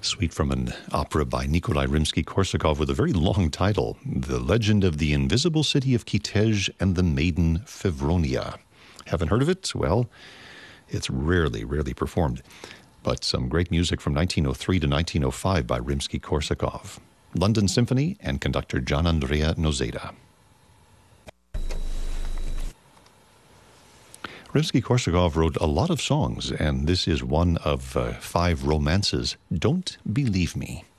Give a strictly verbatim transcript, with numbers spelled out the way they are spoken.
Suite from an opera by Nikolai Rimsky-Korsakov with a very long title, The Legend of the Invisible City of Kitezh and the Maiden Fevronia. Haven't heard of it? Well, it's rarely, rarely performed. But some great music from nineteen oh three to nineteen oh five by Rimsky-Korsakov. London Symphony and conductor Gianandrea Noseda. Rimsky-Korsakov wrote a lot of songs, and this is one of uh, five romances, Don't Believe Me.